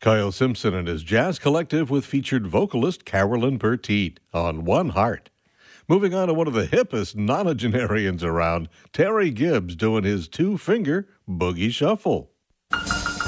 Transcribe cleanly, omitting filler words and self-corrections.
Kyle Simpson and his jazz collective with featured vocalist Carolyn Bertite on One Heart. Moving on to one of the hippest nonagenarians around, Terry Gibbs doing his two-finger boogie shuffle.